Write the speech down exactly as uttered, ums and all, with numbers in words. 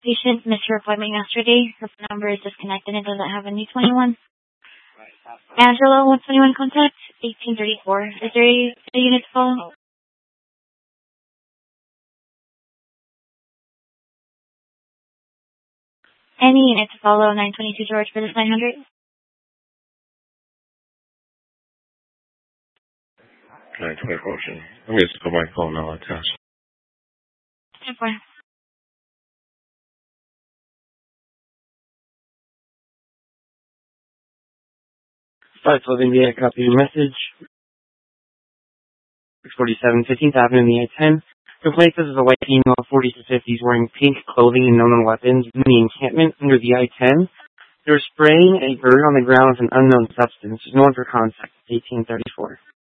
patient missed her appointment yesterday. Her phone number is disconnected and doesn't have any twenty-one. Angela, one twenty-one contact, eighteen thirty-four. Is there a, a unit to follow? Any unit to follow, nine twenty-two George for this nine hundred? nine twenty-four. Let me just put my phone on attach. ten four. Five twelve India, copy your message. six forty-seven fifteenth Avenue in the I ten. Complaint says a white female of forties to fifties wearing pink clothing and known weapons in the encampment under the I ten. They were spraying a bird on the ground with an unknown substance. There's no one for contact. eighteen thirty-four.